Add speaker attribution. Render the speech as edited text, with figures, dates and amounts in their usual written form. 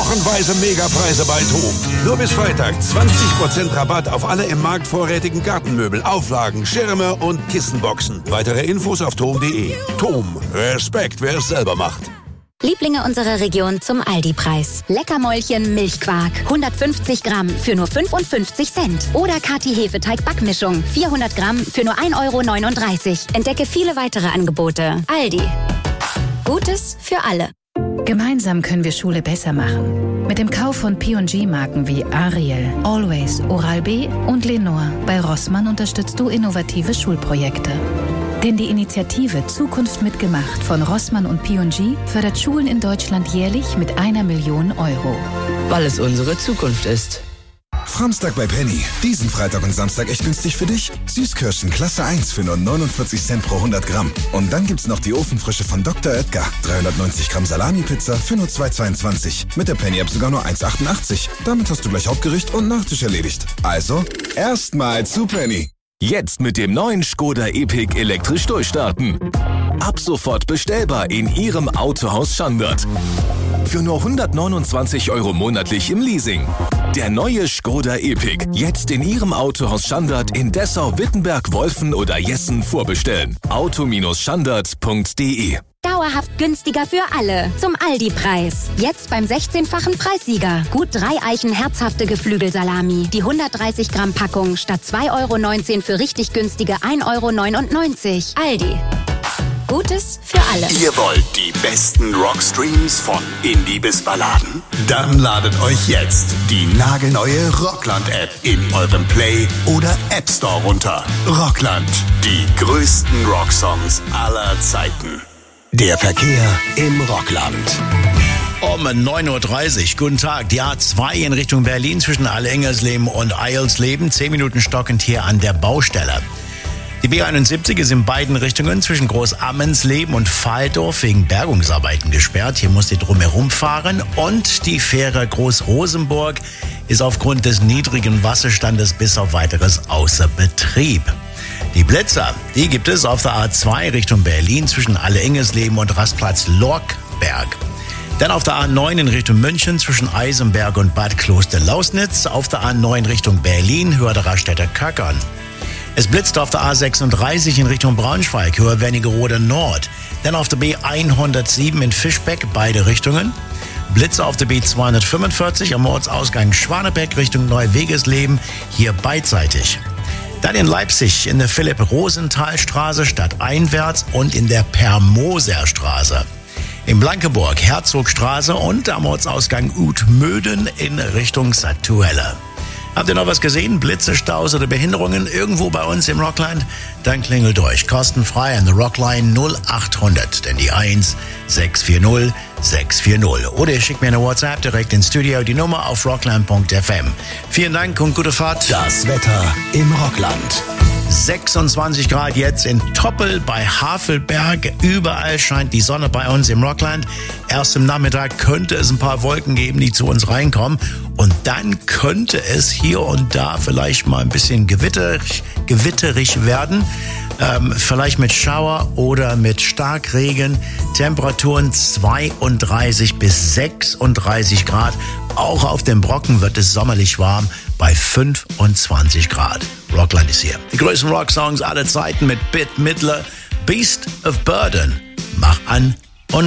Speaker 1: wochenweise Megapreise bei TOM. Nur bis Freitag 20% Rabatt auf alle im Markt vorrätigen Gartenmöbel, Auflagen, Schirme und Kissenboxen. Weitere Infos auf TOM.de. TOM. Respekt, wer es selber macht.
Speaker 2: Lieblinge unserer Region zum Aldi-Preis. Leckermäulchen Milchquark. 150 Gramm für nur 55 Cent. Oder Kati Hefeteig-Backmischung. 400 Gramm für nur 1,39 €. Entdecke viele weitere Angebote. Aldi. Gutes für alle.
Speaker 3: Gemeinsam können wir Schule besser machen. Mit dem Kauf von P&G-Marken wie Ariel, Always, Oral-B und Lenore bei Rossmann unterstützt du innovative Schulprojekte. Denn die Initiative Zukunft mitgemacht von Rossmann und P&G fördert Schulen in Deutschland jährlich mit 1 Million €.
Speaker 4: Weil es unsere Zukunft ist.
Speaker 5: Framstag bei Penny. Diesen Freitag und Samstag echt günstig für dich. Süßkirschen Klasse 1 für nur 49 Cent pro 100 Gramm. Und dann gibt's noch die Ofenfrische von Dr. Oetker. 390 Gramm Salami-Pizza für nur 2,22. Mit der Penny-App sogar nur 1,88. Damit hast du gleich Hauptgericht und Nachtisch erledigt. Also, erstmal zu Penny.
Speaker 6: Jetzt mit dem neuen Škoda Epiq elektrisch durchstarten. Ab sofort bestellbar in Ihrem Autohaus Schandert. Für nur 129 € monatlich im Leasing. Der neue Škoda Epiq. Jetzt in Ihrem Autohaus Schandert in Dessau, Wittenberg, Wolfen oder Jessen vorbestellen. auto-schandert.de.
Speaker 2: Dauerhaft günstiger für alle. Zum Aldi-Preis. Jetzt beim 16-fachen Preissieger. Gut 3 Eichen herzhafte Geflügelsalami. Die 130 Gramm Packung statt 2,19 € für richtig günstige 1,99 €. Aldi. Gutes für alle.
Speaker 7: Ihr wollt die besten Rockstreams von Indie bis Balladen? Dann ladet euch jetzt die nagelneue Rockland-App in eurem Play- oder App Store runter. Rockland. Die größten Rocksongs aller Zeiten. Der Verkehr im Rockland.
Speaker 8: Um 9:30 Uhr, guten Tag, die A2 in Richtung Berlin zwischen Allengersleben und Eilsleben, 10 Minuten stockend hier an der Baustelle. Die B71 ist in beiden Richtungen zwischen Großammensleben und Valdorf wegen Bergungsarbeiten gesperrt. Hier muss die drumherum fahren. Und die Fähre Groß-Rosenburg ist aufgrund des niedrigen Wasserstandes bis auf weiteres außer Betrieb. Die Blitzer, die gibt es auf der A2 Richtung Berlin zwischen Allengersleben und Rastplatz Lorkberg. Dann auf der A9 in Richtung München zwischen Eisenberg und Bad Kloster-Lausnitz. Auf der A9 Richtung Berlin, Höhe der Raststätter Köckern. Es blitzt auf der A36 in Richtung Braunschweig, Höhe Wernigerode Nord. Dann auf der B107 in Fischbeck, beide Richtungen. Blitze auf der B245 am Ortsausgang Schwanebeck Richtung Neuwegesleben, hier beidseitig. Dann in Leipzig in der Philipp-Rosenthal-Straße stadteinwärts und in der Permoserstraße. In Blankenburg Herzogstraße und am Ortsausgang Utmöden in Richtung Satuelle. Habt ihr noch was gesehen? Blitze, Staus oder Behinderungen irgendwo bei uns im Rockland? Dann klingelt durch. Kostenfrei an der Rockline 0800, denn die 1 640 640. Oder ihr schickt mir eine WhatsApp direkt ins Studio, die Nummer auf rockland.fm. Vielen Dank und gute Fahrt.
Speaker 7: Das Wetter im Rockland.
Speaker 8: 26 Grad jetzt in Toppel bei Havelberg. Überall scheint die Sonne bei uns im Rockland. Erst im Nachmittag könnte es ein paar Wolken geben, die zu uns reinkommen. Und dann könnte es hier und da vielleicht mal ein bisschen gewitterig werden. Vielleicht mit Schauer oder mit Starkregen. Temperaturen 32 bis 36 Grad. Auch auf dem Brocken wird es sommerlich warm bei 25 Grad. Rockland ist hier. Die größten Rocksongs aller Zeiten mit Bette Midler. Beast of Burden. Mach an